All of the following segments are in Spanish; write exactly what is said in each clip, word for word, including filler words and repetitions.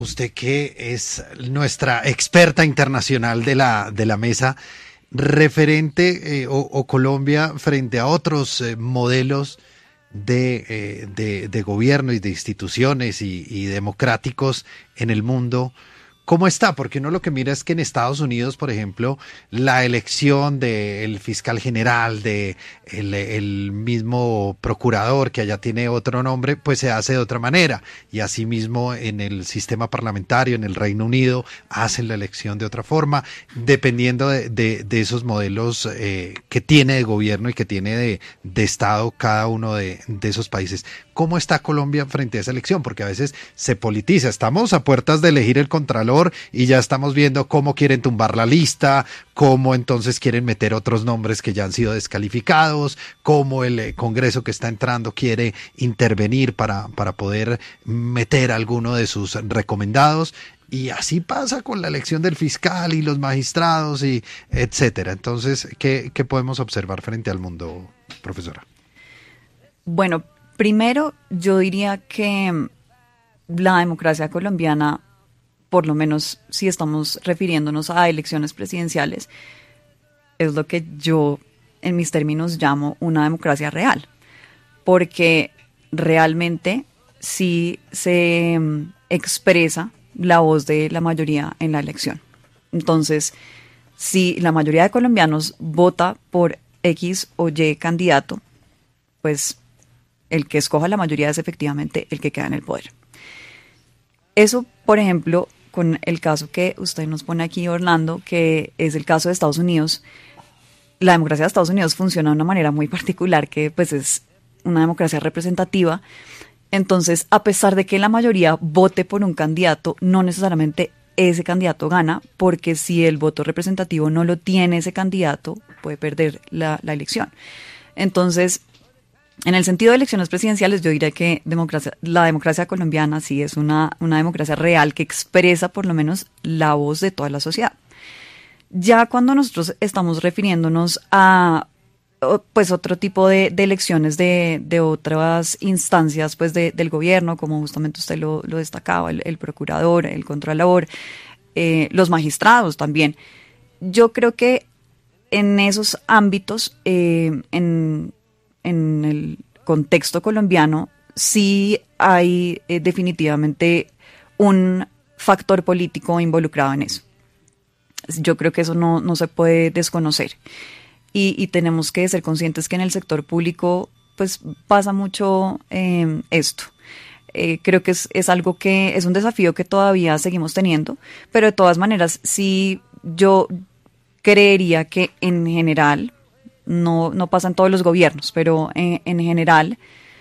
Usted que es nuestra experta internacional de la, de la mesa, referente eh, o, o Colombia frente a otros eh, modelos de, eh, de, de gobierno y de instituciones y, y democráticos en el mundo, ¿cómo está? Porque uno lo que mira es que en Estados Unidos, por ejemplo, la elección del fiscal general, de el, el mismo procurador, que allá tiene otro nombre, pues se hace de otra manera. Y asimismo en el sistema parlamentario, en el Reino Unido, hacen la elección de otra forma, dependiendo de, de, de esos modelos eh, que tiene de gobierno y que tiene de, de Estado cada uno de, de esos países. ¿Cómo está Colombia frente a esa elección? Porque a veces se politiza. Estamos a puertas de elegir el Contralor y ya estamos viendo cómo quieren tumbar la lista, cómo entonces quieren meter otros nombres que ya han sido descalificados, cómo el eh, Congreso que está entrando quiere intervenir para, para poder meter alguno de sus recomendados. Y así pasa con la elección del fiscal y los magistrados y etcétera. Entonces, ¿qué, qué podemos observar frente al mundo, profesora? Bueno, primero yo diría que la democracia colombiana, por lo menos si estamos refiriéndonos a elecciones presidenciales, es lo que yo en mis términos llamo una democracia real, porque realmente sí se expresa la voz de la mayoría en la elección. Entonces, si la mayoría de colombianos vota por X o Y candidato, pues el que escoja la mayoría es efectivamente el que queda en el poder. Eso, por ejemplo, con el caso que usted nos pone aquí, Orlando, que es el caso de Estados Unidos. La democracia de Estados Unidos funciona de una manera muy particular, que pues es una democracia representativa. Entonces, a pesar de que la mayoría vote por un candidato, no necesariamente ese candidato gana, porque si el voto representativo no lo tiene ese candidato, puede perder la, la elección. Entonces, en el sentido de elecciones presidenciales, yo diría que democracia, la democracia colombiana sí es una, una democracia real que expresa por lo menos la voz de toda la sociedad. Ya cuando nosotros estamos refiriéndonos a pues otro tipo de, de elecciones de, de otras instancias pues de, del gobierno, como justamente usted lo, lo destacaba, el, el procurador, el contralor, eh, los magistrados también. Yo creo que en esos ámbitos, eh, en, en el contexto colombiano, sí hay eh, definitivamente un factor político involucrado en eso. Yo creo que eso no, no se puede desconocer. Y, y tenemos que ser conscientes que en el sector público pues pasa mucho eh, esto. Eh, creo que es, es algo que es un desafío que todavía seguimos teniendo, pero de todas maneras sí yo creería que en general, no, no pasa en todos los gobiernos, pero en, en general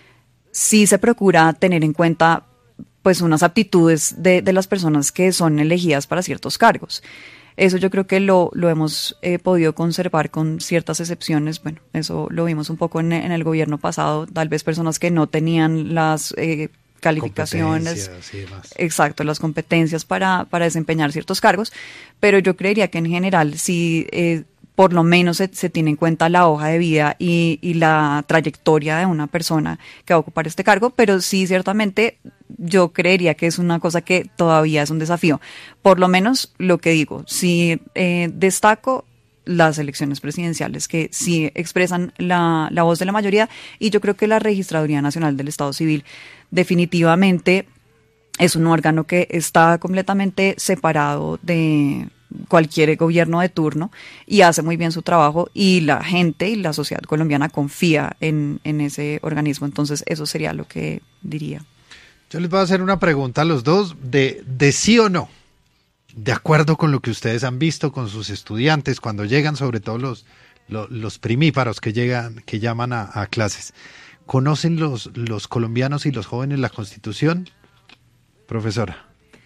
sí se procura tener en cuenta pues unas aptitudes de, de las personas que son elegidas para ciertos cargos. Eso yo creo que lo, lo hemos eh, podido conservar con ciertas excepciones. Bueno, eso lo vimos un poco en, en el gobierno pasado, tal vez personas que no tenían las eh, calificaciones, y demás. Exacto, las competencias para, para desempeñar ciertos cargos, pero yo creería que en general sí, eh, por lo menos se, se tiene en cuenta la hoja de vida y, y la trayectoria de una persona que va a ocupar este cargo, pero sí, ciertamente, yo creería que es una cosa que todavía es un desafío. Por lo menos lo que digo, sí eh, destaco las elecciones presidenciales que sí expresan la, la voz de la mayoría, y yo creo que la Registraduría Nacional del Estado Civil definitivamente es un órgano que está completamente separado de cualquier gobierno de turno y hace muy bien su trabajo, y la gente y la sociedad colombiana confía en, en ese organismo. Entonces eso sería lo que diría. Yo les voy a hacer una pregunta a los dos de, de sí o no, de acuerdo con lo que ustedes han visto con sus estudiantes cuando llegan, sobre todo los, los, los primíparos que llegan, que llaman a, a clases. ¿Conocen los, los colombianos y los jóvenes la Constitución, profesora?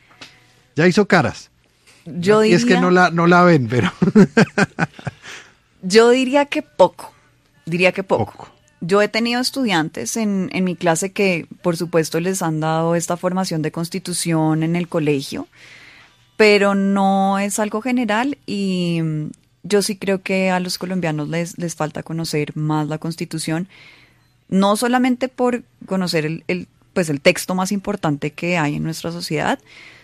Ya hizo caras. Yo diría, y es que no la, no la ven, pero... yo diría que poco, diría que poco. poco. Yo he tenido estudiantes en, en mi clase que, por supuesto, les han dado esta formación de Constitución en el colegio, pero no es algo general, y yo sí creo que a los colombianos les, les falta conocer más la Constitución, no solamente por conocer el, el, pues el texto más importante que hay en nuestra sociedad,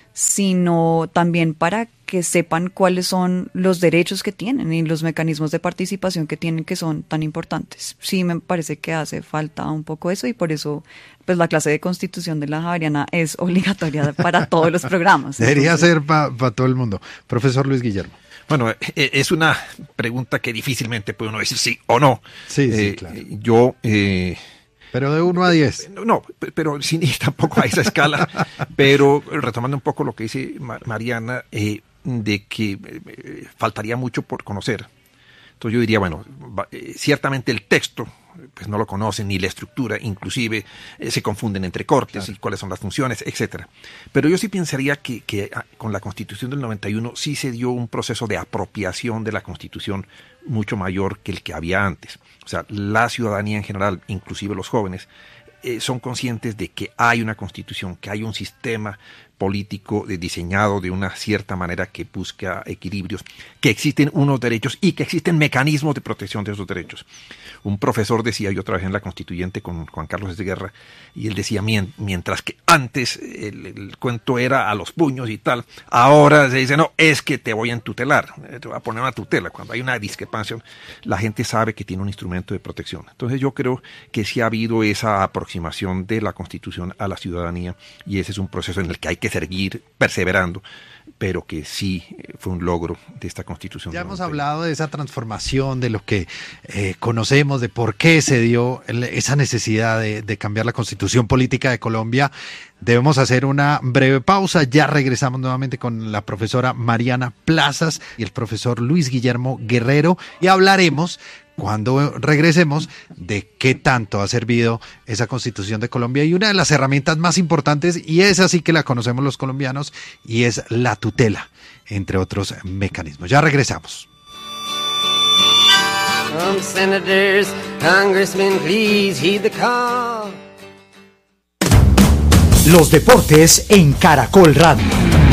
sino también para que sepan cuáles son los derechos que tienen y los mecanismos de participación que tienen, que son tan importantes. Sí, me parece que hace falta un poco eso, y por eso pues la clase de Constitución de la Javeriana es obligatoria para todos los programas. Debería Entonces, ser para pa todo el mundo. Profesor Luis Guillermo. Bueno, es una pregunta que difícilmente puede uno decir sí o no. Sí, sí, eh, claro. Yo... Eh, Pero de uno a diez. No, pero sin ir tampoco a esa escala. Pero retomando un poco lo que dice Mariana, eh, de que eh, faltaría mucho por conocer. Entonces yo diría, bueno, eh, ciertamente el texto, pues no lo conocen, ni la estructura, inclusive eh, se confunden entre cortes, claro, y cuáles son las funciones, etcétera. Pero yo sí pensaría que, que con la Constitución del noventa y uno sí se dio un proceso de apropiación de la Constitución mucho mayor que el que había antes. O sea, la ciudadanía en general, inclusive los jóvenes, eh, son conscientes de que hay una Constitución, que hay un sistema político diseñado de una cierta manera que busca equilibrios, que existen unos derechos y que existen mecanismos de protección de esos derechos. Un profesor decía, yo trabajé en la Constituyente con Juan Carlos de Guerra, y él decía, mientras que antes el, el cuento era a los puños y tal, ahora se dice, no, es que te voy a entutelar, te voy a poner una tutela. Cuando hay una discrepancia, la gente sabe que tiene un instrumento de protección. Entonces yo creo que sí ha habido esa aproximación de la Constitución a la ciudadanía, y ese es un proceso en el que hay que seguir perseverando, pero que sí fue un logro de esta Constitución. Ya hemos hablado de esa transformación, de lo que eh, conocemos, de por qué se dio el, esa necesidad de, de cambiar la Constitución política de Colombia. Debemos hacer una breve pausa, ya regresamos nuevamente con la profesora Mariana Plazas y el profesor Luis Guillermo Guerrero, y hablaremos cuando regresemos de qué tanto ha servido esa Constitución de Colombia, y una de las herramientas más importantes, y esa sí que la conocemos los colombianos, y es la tutela, entre otros mecanismos. Ya regresamos. Some senators, congressmen, please heed the call. Los deportes en Caracol Radio.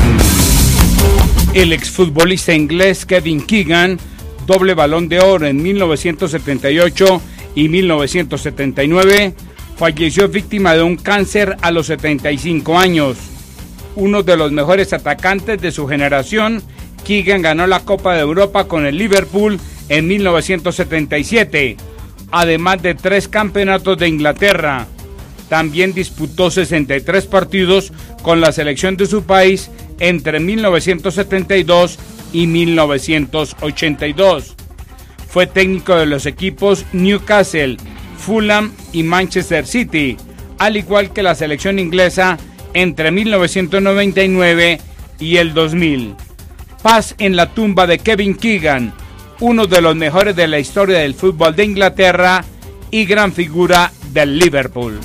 El exfutbolista inglés Kevin Keegan, doble Balón de Oro en mil novecientos setenta y ocho y mil novecientos setenta y nueve, falleció víctima de un cáncer a los setenta y cinco años. Uno de los mejores atacantes de su generación, Keegan ganó la Copa de Europa con el Liverpool en mil novecientos setenta y siete, además de tres campeonatos de Inglaterra. También disputó sesenta y tres partidos con la selección de su país entre mil novecientos setenta y dos y mil novecientos ochenta y dos. Fue técnico de los equipos Newcastle, Fulham y Manchester City, al igual que la selección inglesa entre mil novecientos noventa y nueve y el dos mil. Paz en la tumba de Kevin Keegan, uno de los mejores de la historia del fútbol de Inglaterra y gran figura del Liverpool.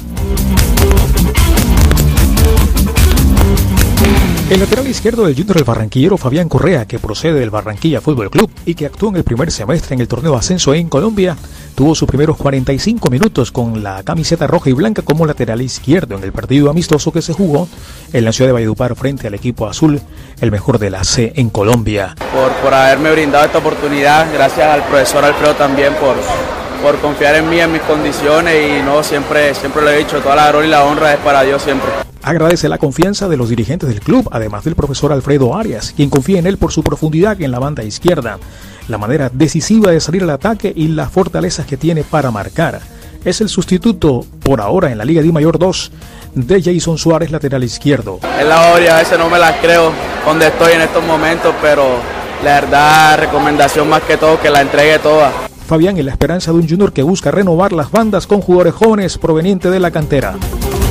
El lateral izquierdo del Junior del barranquillero Fabián Correa, que procede del Barranquilla Fútbol Club y que actuó en el primer semestre en el torneo Ascenso en Colombia, tuvo sus primeros cuarenta y cinco minutos con la camiseta roja y blanca como lateral izquierdo en el partido amistoso que se jugó en la ciudad de Valledupar frente al equipo azul, el mejor de la C en Colombia. Por, por haberme brindado esta oportunidad, gracias al profesor Alfredo también por, por confiar en mí, en mis condiciones, y no, siempre, siempre lo he dicho, toda la gloria y la honra es para Dios siempre. Agradece la confianza de los dirigentes del club, además del profesor Alfredo Arias, quien confía en él por su profundidad en la banda izquierda, la manera decisiva de salir al ataque y las fortalezas que tiene para marcar. Es el sustituto, por ahora en la Liga D Mayor dos, de Jason Suárez, lateral izquierdo. Es la hora, a veces no me las creo donde estoy en estos momentos, pero la verdad, recomendación más que todo que la entregue toda. Fabián es la esperanza de un Junior que busca renovar las bandas con jugadores jóvenes provenientes de la cantera.